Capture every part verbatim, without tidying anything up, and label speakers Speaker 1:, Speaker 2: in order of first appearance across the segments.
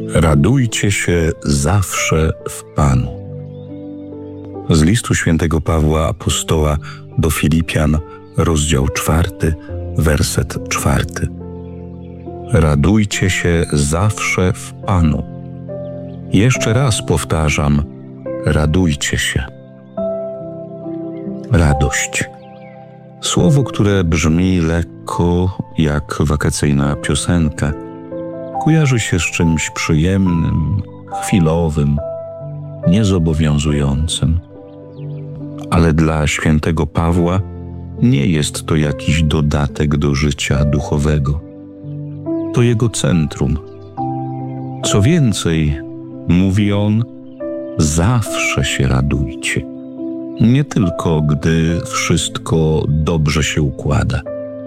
Speaker 1: Radujcie się zawsze w Panu. Z listu świętego Pawła Apostoła do Filipian, rozdział czwarty, werset czwarty. Radujcie się zawsze w Panu. Jeszcze raz powtarzam, radujcie się. Radość. Słowo, które brzmi lekko jak wakacyjna piosenka, kojarzy się z czymś przyjemnym, chwilowym, niezobowiązującym. Ale dla świętego Pawła nie jest to jakiś dodatek do życia duchowego. To jego centrum. Co więcej, mówi on, zawsze się radujcie. Nie tylko, gdy wszystko dobrze się układa.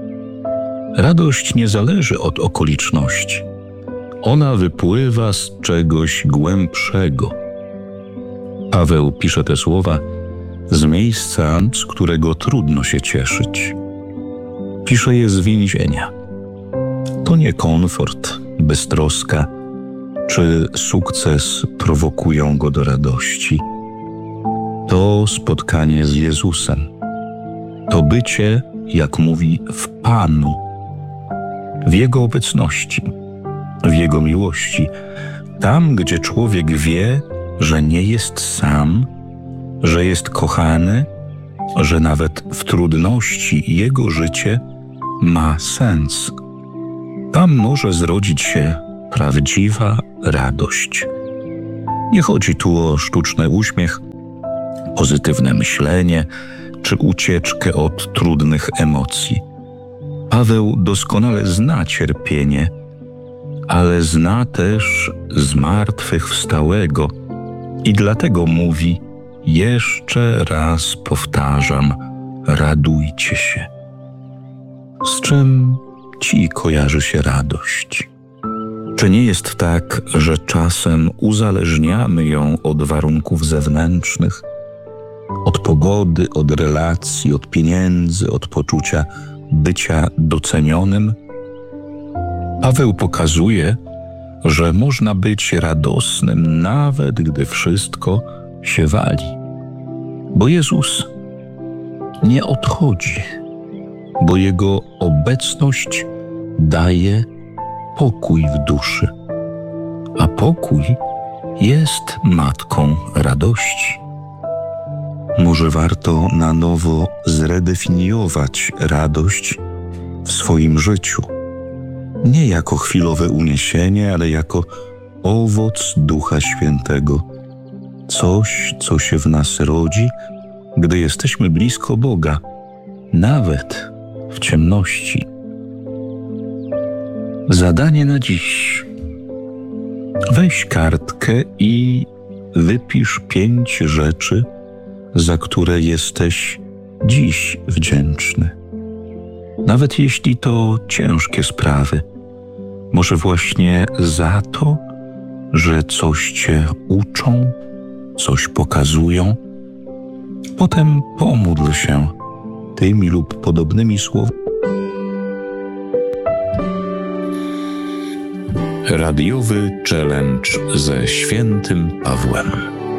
Speaker 1: Radość nie zależy od okoliczności. Ona wypływa z czegoś głębszego. Paweł pisze te słowa z miejsca, z którego trudno się cieszyć. Pisze je z więzienia. To nie komfort, beztroska czy sukces prowokują go do radości. To spotkanie z Jezusem. To bycie, jak mówi, w Panu, w Jego obecności, w Jego miłości. Tam, gdzie człowiek wie, że nie jest sam, że jest kochany, że nawet w trudności jego życie ma sens. Tam może zrodzić się prawdziwa radość. Nie chodzi tu o sztuczny uśmiech, pozytywne myślenie czy ucieczkę od trudnych emocji. Paweł doskonale zna cierpienie, ale zna też zmartwychwstałego i dlatego mówi: jeszcze raz powtarzam, radujcie się. Z czym ci kojarzy się radość? Czy nie jest tak, że czasem uzależniamy ją od warunków zewnętrznych, od pogody, od relacji, od pieniędzy, od poczucia bycia docenionym? Paweł pokazuje, że można być radosnym, nawet gdy wszystko się wali. Bo Jezus nie odchodzi, bo Jego obecność daje pokój w duszy, a pokój jest matką radości. Może warto na nowo zredefiniować radość w swoim życiu. Nie jako chwilowe uniesienie, ale jako owoc Ducha Świętego. Coś, co się w nas rodzi, gdy jesteśmy blisko Boga, nawet w ciemności. Zadanie na dziś. Weź kartkę i wypisz pięć rzeczy, za które jesteś dziś wdzięczny. Nawet jeśli to ciężkie sprawy, może właśnie za to, że coś cię uczą, coś pokazują. Potem pomódl się tymi lub podobnymi słowami. Radiowy challenge ze świętym Pawłem.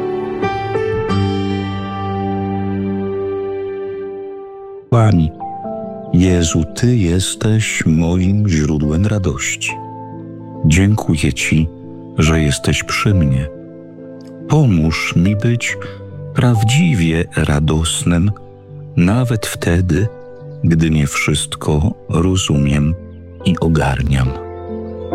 Speaker 1: Pani, Jezu, Ty jesteś moim źródłem radości. Dziękuję Ci, że jesteś przy mnie. Pomóż mi być prawdziwie radosnym, nawet wtedy, gdy nie wszystko rozumiem i ogarniam.